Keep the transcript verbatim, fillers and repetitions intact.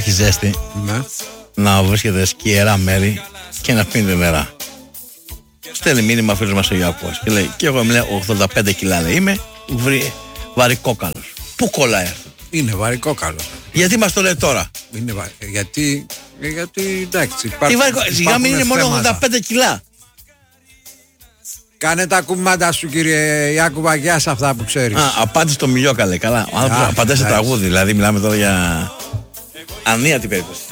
έχει ζέστη, ναι. να βρίσκεται σκιερά μέρη και να πίνετε νερά. Στέλνει μήνυμα φίλος μας ο Ιάκωβας και λέει: και εγώ είμαι ογδόντα πέντε κιλά, λέει, είμαι βαρικόκαλος. Πού κολλάει αυτό? Είναι βαρικόκαλος. Γιατί μας το λέει τώρα? Είναι βα... Γιατί, γιατί εντάξει. Υπάρχουν, Τι βαρικο... Σιγά μην είναι μόνο ογδόντα πέντε κιλά. Κάνε τα κουμάντα σου, κύριε Ιάκωβα, γεια σε αυτά που ξέρεις. Α, απάντησε το Μιλιό, καλέ. Καλά. Απαντάει σε τραγούδι, δηλαδή μιλάμε τώρα για ανίατη περίπτωση.